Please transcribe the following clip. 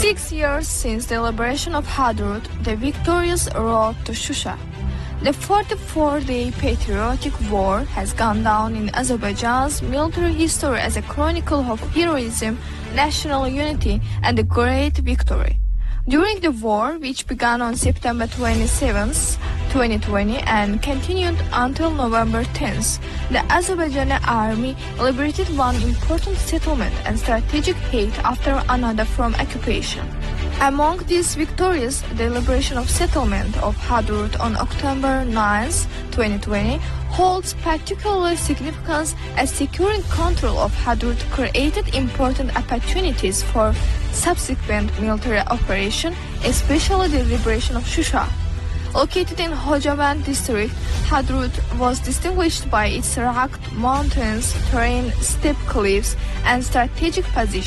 6 years since the liberation of Hadrut, the victorious road to Shusha. The 44-day patriotic war has gone down in Azerbaijan's military history as a chronicle of heroism, national unity, and a great victory. During the war, which began on September 27, 2020 and continued until November 10, the Azerbaijani army liberated one important settlement and strategic height after another from occupation. Among these victories, the liberation of settlement of Hadrut on October 9, 2020 holds particular significance as securing control of Hadrut created important opportunities for subsequent military operation, especially the liberation of Shusha. Located in Khojavend district, Hadrut was distinguished by its rugged mountains, terrain, steep cliffs, and strategic position.